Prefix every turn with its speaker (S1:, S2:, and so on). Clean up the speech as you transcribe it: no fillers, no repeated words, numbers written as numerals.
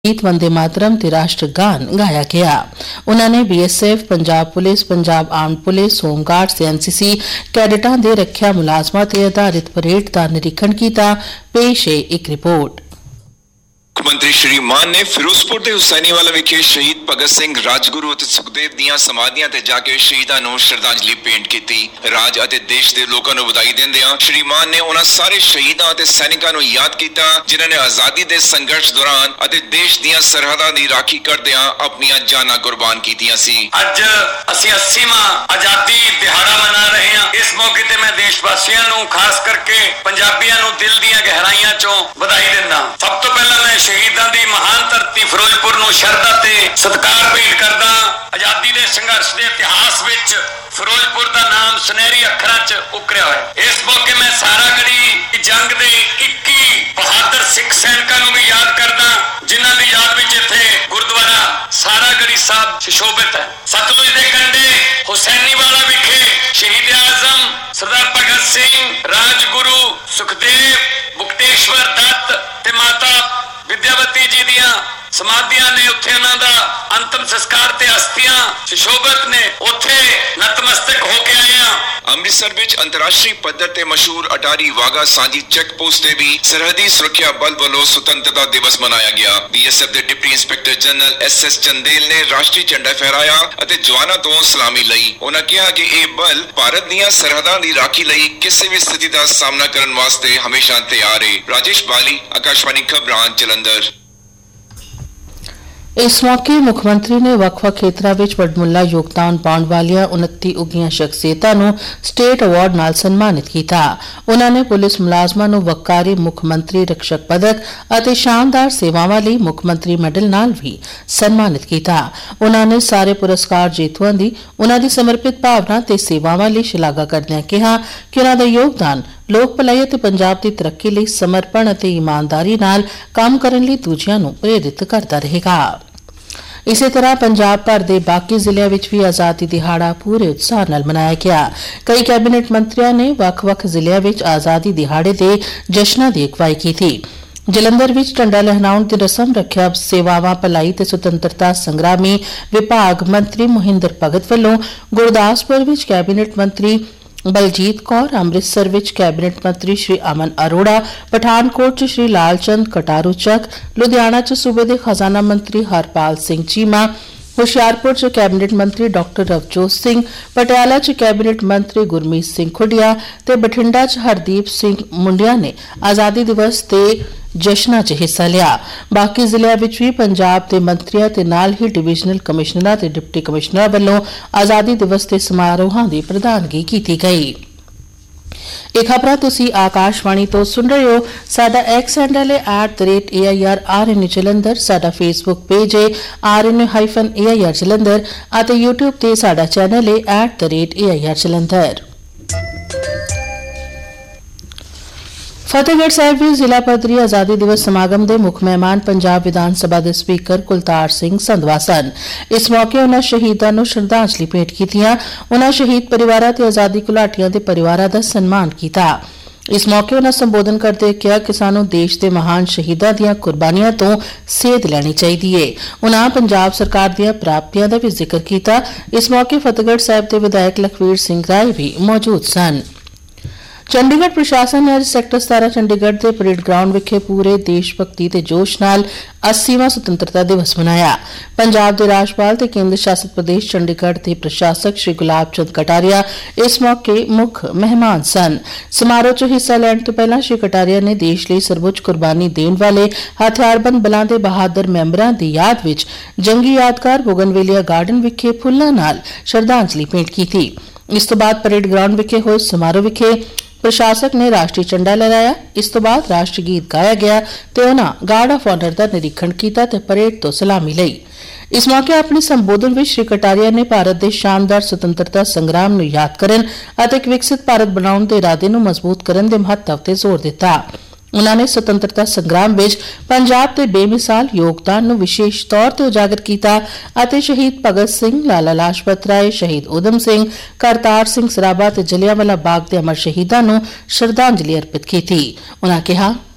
S1: गीत वंदे मातरम ते राष्ट्र गान गाया गया। उन्होंने BSF, Punjab police, Punjab armed police, home guards ते NCC कैडेटां दे रक्षा मुलाजमां ते आधारित परेड दा निरीक्षण कीता। पेश है एक रिपोर्ट।
S2: मुख्यमंत्री श्री मान ने फिरोजपुर के हुसैनीवाला विखे शहीद भगत सिंह, राजगुरु और सुखदेव दियां समाधियां ते जाके शहीदां नूं श्रद्धांजलि भेंट की। राज और देश के लोगों को बधाई देंदियां श्री मान ने उन्हां सारे शहीदां और सैनिकां नूं याद किया जिन्हां ने आजादी के संघर्ष दौरान और देश दियां सरहदां दी राखी करदियां अपनियां जानां कुर्बान कीतियां सी।
S3: अज असीं 80वां आजादी दिहाड़ा मना रहे हैं। इस मौके ते मैं देशवासियों नूं खास करके पंजाबियों नूं दिल दीयां गहराइयां चों बधाई दिंदा। सब तो पहला मैं शहीदां दी महान धरती फिरोजपुर नूं शरधा ते सत्कार भेंट करदा। आजादी दे संघर्ष दे इतिहास विच फिरोजपुर दा नाम सुनहरी अखरां च उकरिया होया। इस मौके मैं सारागढ़ी जंग दे 21 बहादुर सिख सैनिकां नूं भी याद करदा जिन्हां दी याद विच इत्थे गुरुद्वारा सारागढ़ी साहब सुशोभित है। सतलुज दे कंढे हुसैनीवाला विखे शहीद आजम सरदार भगत सिंह, राजगुरु सुखदेव, बुकटेश्वर दत्त ते माता विद्यावती जी दियां समाधियां ने उत्थे उन्हां दा अंतिम संस्कार ते अस्थियां सुशोभित ने उत्थे नतमस्तक होके आए हैं।
S2: अमृतसर विच अंतरराष्ट्रीय पद्धर ते मशहूर अटारी वाघा सांझी चेक पोस्ट ते भी सरहदी सुरक्षा बल वालों स्वतंत्रता दिवस मनाया गया। BSF के deputy inspector general SS Chandel ने राष्ट्रीय झंडा फहराया और जवानों तो सलामी लई। उन्होंने कहा कि यह बल भारत दीयां सरहदां दी राखी लई किसी भी स्थिति का सामना करने वास्ते हमेशा तैयार है। राजेश बाली, आकाशवाणी खबरां, जलंधर।
S1: इस मौके मुख्यमंत्री ने ਵੱਖ-ਵੱਖ ਖੇਤਰਾਂ ਵਿੱਚ ਵੱਡਮੁੱਲਾ ਯੋਗਦਾਨ ਪਾਉਣ ਵਾਲੀਆਂ 29 ਉੱਘੀਆਂ ਸ਼ਖਸੀਅਤਾਂ ਨੂੰ ਸਟੇਟ ਅਵਾਰਡ ਨਾਲ ਸਨਮਾਨਿਤ ਕੀਤਾ। ਉਨ੍ਹਾਂ ਨੇ ਪੁਲਿਸ ਮੁਲਾਜ਼ਮਾਂ ਨੂੰ ਵਕਾਰੀ ਮੁੱਖ ਮੰਤਰੀ ਰਕਸ਼ਕ ਪਦਕ ਅਤੇ ਸ਼ਾਨਦਾਰ ਸੇਵਾਵਾਂ ਲਈ ਮੁੱਖ ਮੰਤਰੀ ਮੈਡਲ ਨਾਲ ਵੀ ਸਨਮਾਨਿਤ ਕੀਤਾ। ਉਨ੍ਹਾਂ ਨੇ ਸਾਰੇ ਪੁਰਸਕਾਰ ਜੇਤੂਆਂ ਦੀ ਉਨ੍ਹਾਂ ਦੀ ਸਮਰਪਿਤ ਭਾਵਨਾ ਤੇ ਸੇਵਾਵਾਂ ਲਈ ਸ਼ਲਾਘਾ ਕਰਦਿਆਂ ਕਿਹਾ ਕਿ ਉਨ੍ਹਾਂ ਦਾ ਯੋਗਦਾਨ ਲੋਕ ਭਲਾਈ ਅਤੇ ਪੰਜਾਬ ਦੀ ਤਰੱਕੀ ਲਈ ਸਮਰਪਣ ਅਤੇ ਇਮਾਨਦਾਰੀ ਨਾਲ ਕੰਮ ਕਰਨ ਲਈ ਦੂਜਿਆਂ ਨੂੰ ਪ੍ਰੇਰਿਤ ਕਰਦਾ ਰਹੇਗਾ। इसी तरह पंजाब भर के बाकी जिलों में भी आज़ादी दिहाड़ा पूरे उत्साह नाल मनाया गया। कई कैबिनेट मंत्रियों ने ਵੱਖ-ਵੱਖ जिलों में आज़ादी दिहाड़े के जश्नां की अगवाई की थी। जलंधर में झंडा लहराउण की रस्म रखिया सेवावां भलाई ते सुतंत्रता संग्रामी विभाग मंत्री मोहिंदर भगत वालों गुरदासपुर में कैबिनेट मंत्री बलजीत कौर, अमृतसर विच कैबिनेट मंत्री श्री अमन अरोड़ा, पठानकोट च श्री लालचंद कटारू चक, लुधियाना च सूबे दे खजाना मंत्री हरपाल सिंह चीमा, हुशियारपुर च कैबिनेट मंत्री डॉक्टर रवजोत सिंह, पटियाला च कैबिनेट मंत्री गुरमीत सिंह खुडिया ते बठिंडा च हरदीप सिंह मुंडिया ने आज़ादी दिवस के जश्नां च हिस्सा लिया। बाकी जिलों में भी पंजाब के मंत्रियों के नाल ही डिविजनल कमिश्नर ते डिप्टी कमिश्नर वालों आज़ादी दिवस के समारोहां की प्रधानगी की गई। ਇਹ ਖਬਰਾਂ ਤੁਸੀਂ ਆਕਾਸ਼ਵਾਣੀ ਤੋਂ ਸੁਣ ਰਹੇ ਹੋ। ਸਾਡਾ ਐਕਸ ਹੈਂਡਲ ਹੈ @AIRRN ਜਲੰਧਰ, ਸਾਡਾ ਫੇਸਬੁੱਕ ਪੇਜ ਹੈ RN-AIR ਜਲੰਧਰ ਅਤੇ YouTube ਤੇ ਸਾਡਾ ਚੈਨਲ ਹੈ @AIR ਜਲੰਧਰ। फतेहगढ़ साहिब में जिला पद्धरी आज़ादी दिवस समागम के मुख्य मेहमान पंजाब विधान सभा के स्पीकर कुलतार सिंह संधवा सन। इस मौके उन्होंने शहीदों को श्रद्धांजलि भेंट की। उन्होंने शहीद परिवारों ते आज़ादी घुलाटियां के परिवारों का सन्मान किया। इस मौके उन्होंने संबोधन करते कहा कि सानू देश के महान शहीदों दी कुर्बानियां तो सेध लैनी चाहिए। उन्होंने पंजाब सरकार दी प्राप्तियों का भी जिक्र किया। इस मौके फतेहगढ़ साहिब के विधायक लखवीर सिंह राय भी मौजूद सन। चंडीगढ़ प्रशासन ने अज सैक्टर 17 चंडीगढ़ के परेड ग्राउंड विखे पूरे देशभक्ति ते जोश नाल 80वां सुतंत्रता दिवस मनाया। पंजाब के राज्यपाल ते केंद्र शासित प्रदेश चंडीगढ़ के प्रशासक श्री गुलाब चंद कटारिया इस मौके मुख्य मेहमान सन। समारोह च हिस्सा लैण तो पहला श्री कटारिया ने देश लिए सर्वोच्च कुर्बानी देने वाले हथियारबंद बलों के बहादुर मैंबरों की याद विच जंगी यादगार बोगनवेलिया गार्डन विखे फुल्लां नाल श्रद्धांजलि भेंट की। इस तो बाद परेड ग्राउंड विखे होए समारोह विखे प्रशासक ने राष्ट्रीय झंडा लहराया। इस तो बाद राष्ट्रीय गीत गाया गया ते उन्होंने गार्ड ऑफ ऑनर का निरीक्षण किया ते परेड तो सलामी लई। इस मौके अपने संबोधन में श्री कटारिया ने भारत के शानदार सुतंत्रता संग्राम नूं याद करन अते एक विकसित भारत बनाउण दे इरादे नूं मजबूत करन दे महत्व ते जोर दिता। उन्होंने सुतंत्रता संग्राम में पंजाब के बेमिसाल योगदान नूं विशेष तौर पर उजागर किया और शहीद भगत सिंह, लाला लाजपत राय, शहीद उधम सिंह, करतार सिंह सराभा ते जलियांवाला बाग के अमर शहीदों नूं श्रद्धांजलि अर्पित की। उन्होंने कहा